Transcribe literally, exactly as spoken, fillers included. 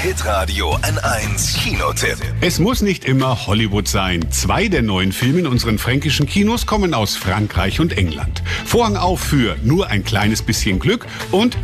Hitradio N eins Kinotipp. Es muss nicht immer Hollywood sein. Zwei der neuen Filme in unseren fränkischen Kinos kommen aus Frankreich und England. Vorhang auf für Nur ein kleines bisschen Glück und